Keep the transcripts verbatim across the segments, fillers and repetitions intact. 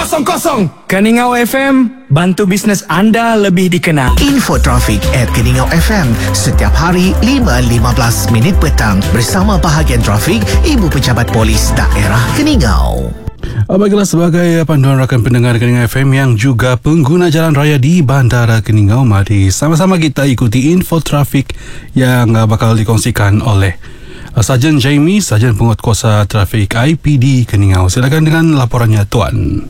kosong. Keningau F M, bantu bisnes anda lebih dikenal. Info trafik at Keningau F M setiap hari lima lima belas minit petang bersama bahagian trafik Ibu Pejabat Polis Daerah Keningau. Baiklah, sebagai panduan rakan pendengar Keningau F M yang juga pengguna jalan raya di Bandara Keningau, mari sama-sama kita ikuti info trafik yang bakal dikongsikan oleh Sarjan Jamie, Sarjan Penguatkuasa Trafik I P D Keningau. Silakan dengan laporannya, Tuan.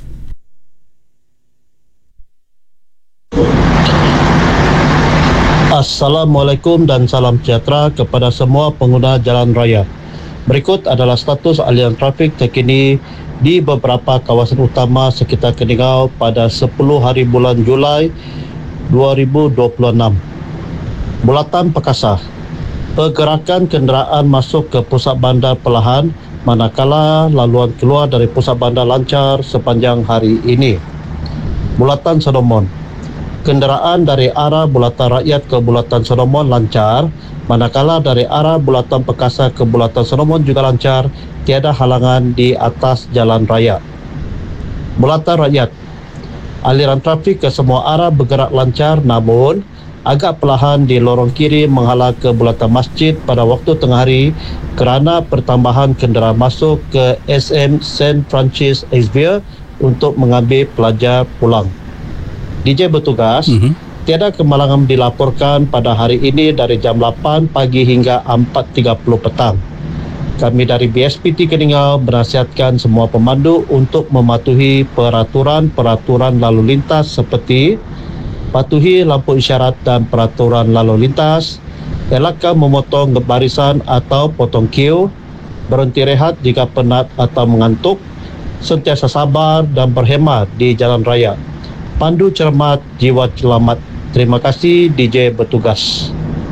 Assalamualaikum dan salam sejahtera kepada semua pengguna jalan raya. Berikut adalah status aliran trafik terkini di beberapa kawasan utama sekitar Keningau pada sepuluh hari bulan Julai dua ribu dua puluh enam. Bulatan Perkasa. Pergerakan kenderaan masuk ke pusat bandar perlahan, manakala laluan keluar dari pusat bandar lancar sepanjang hari ini. Bulatan Solomon. Kenderaan dari arah Bulatan Rakyat ke Bulatan Solomon lancar, manakala dari arah Bulatan Perkasa ke Bulatan Solomon juga lancar, tiada halangan di atas jalan raya. Bulatan Rakyat. Aliran trafik ke semua arah bergerak lancar, namun agak perlahan di lorong kiri menghalang ke Bulatan Masjid pada waktu tengah hari kerana pertambahan kenderaan masuk ke S M Saint Francis Xavier untuk mengambil pelajar pulang. D J bertugas, mm-hmm. tiada kemalangan dilaporkan pada hari ini dari jam lapan pagi hingga empat tiga puluh petang. Kami dari B S P T Keningau menasihatkan semua pemandu untuk mematuhi peraturan-peraturan lalu lintas seperti patuhi lampu isyarat dan peraturan lalu lintas, elakkan memotong barisan atau potong queue, berhenti rehat jika penat atau mengantuk, sentiasa sabar dan berhemat di jalan raya. Pandu cermat, jiwa selamat. Terima kasih, D J bertugas.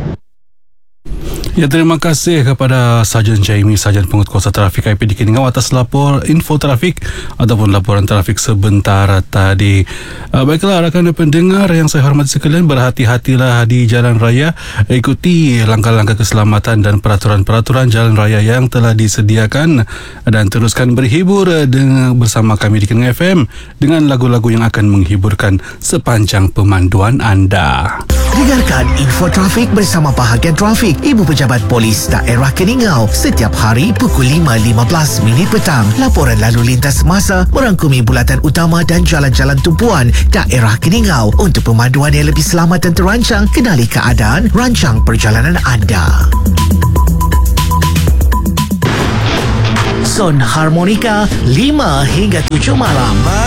Ya, terima kasih kepada Sarjan Jamie, Sarjan Penguatkuasa Trafik I P D Keningau atas lapor info trafik ataupun laporan trafik sebentar tadi. Uh, baiklah, rakan pendengar yang saya hormati sekalian, berhati-hatilah di jalan raya. Ikuti langkah-langkah keselamatan dan peraturan-peraturan jalan raya yang telah disediakan dan teruskan berhibur dengan bersama kami di Keningau F M dengan lagu-lagu yang akan menghiburkan sepanjang pemanduan anda. Dengarkan info trafik bersama bahagian trafik Ibu Pejabat Polis Daerah Keningau setiap hari pukul lima lima belas minit petang. Laporan lalu lintas semasa merangkumi bulatan utama dan jalan-jalan tumpuan Daerah Keningau. Untuk pemanduan yang lebih selamat dan terancang, kenali keadaan, rancang perjalanan anda. Son Harmonika lima hingga tujuh malam.